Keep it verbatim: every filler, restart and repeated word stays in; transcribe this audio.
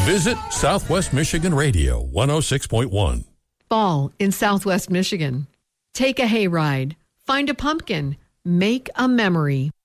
Visit Southwest Michigan Radio one oh six point one. Fall in Southwest Michigan. Take a hayride. Find a pumpkin. Make a memory.